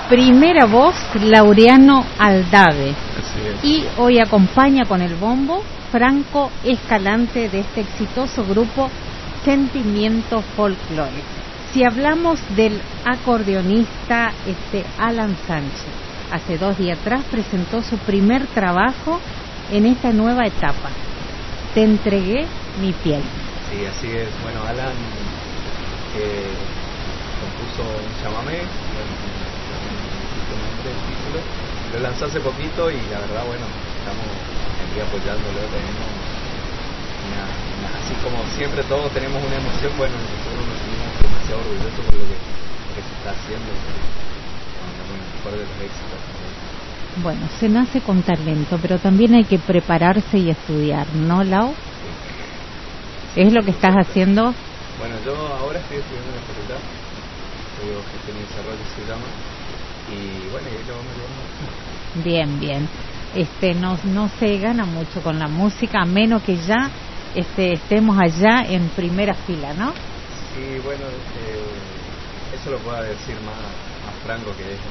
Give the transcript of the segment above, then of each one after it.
primera voz, Laureano Aldave. Así es. Y hoy acompaña con el bombo Franco Escalante de este exitoso grupo Sentimiento Folklore. Si hablamos del acordeonista Alan Sánchez, hace 2 días atrás presentó su primer trabajo en esta nueva etapa. Te entregué mi piel. Sí, así es. Bueno, Alan compuso un chamamé, el título, lo lanzó hace poquito y la verdad, bueno, estamos aquí apoyándolo, tenemos así como siempre todos tenemos una emoción, bueno, nosotros nos sentimos demasiado orgullosos por lo que se está haciendo, con el mejor de los éxitos. Bueno, se nace con talento, pero también hay que prepararse y estudiar, ¿no, Lau? Sí. ¿Es lo que estás haciendo? Bueno, yo ahora estoy estudiando en la facultad, estudio gestión y desarrollo se llama, y bueno, y ahí lo vamos llevando. Bien, bien. No se gana mucho con la música, a menos que ya estemos allá en primera fila, ¿no? Sí, bueno, eso lo pueda decir más Franco que es.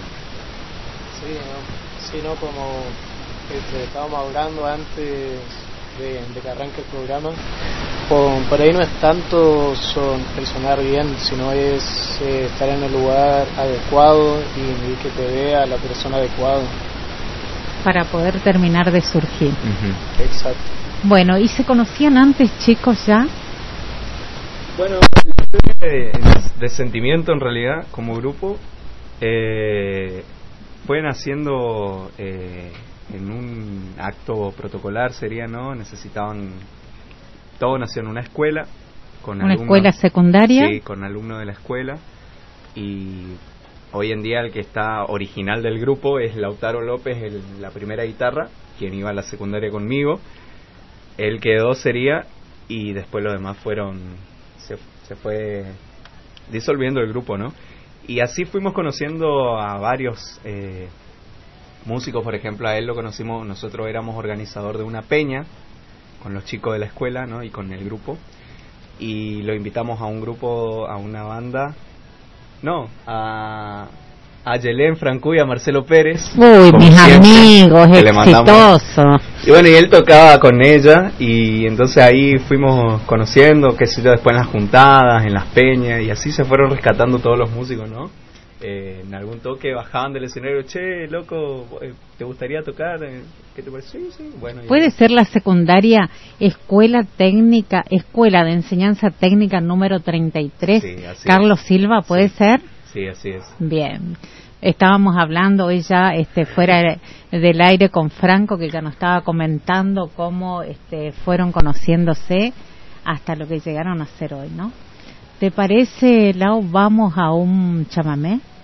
Sí, no, como estábamos hablando antes de que arranque el programa, por ahí no es tanto el sonar bien, sino es estar en el lugar adecuado y que te vea la persona adecuada. Para poder terminar de surgir. Uh-huh. Exacto. Bueno, ¿y se conocían antes, chicos, ya? Bueno, de Sentimiento en realidad, como grupo, fue naciendo en un acto protocolar, sería, ¿no? Todo nació en una escuela. Con ¿Una alumnos, escuela secundaria? Sí, con alumnos de la escuela. Y hoy en día el que está original del grupo es Lautaro López, la primera guitarra, quien iba a la secundaria conmigo. Él quedó, sería, y después los demás se fue disolviendo el grupo, ¿no? Y así fuimos conociendo a varios músicos. Por ejemplo, a él lo conocimos, nosotros éramos organizador de una peña con los chicos de la escuela, ¿no? Y con el grupo, y lo invitamos a un grupo, a una banda, a Yelén Franco y a Marcelo Pérez. Uy, mis siempre, amigos, exitoso. Y bueno, y él tocaba con ella, y entonces ahí fuimos conociendo, qué sé yo, después en las juntadas, en las peñas, y así se fueron rescatando todos los músicos, ¿no? En algún toque bajaban del escenario, che, loco, ¿te gustaría tocar? ¿Qué te parece? Sí, bueno. ¿Puede ser la secundaria escuela de enseñanza técnica número 33? Sí, así Carlos es. Silva, ¿puede ser? Sí, así es. Bien. Estábamos hablando hoy ya fuera del aire con Franco, que ya nos estaba comentando cómo fueron conociéndose hasta lo que llegaron a ser hoy, ¿no? ¿Te parece, Lau, vamos a un chamamé?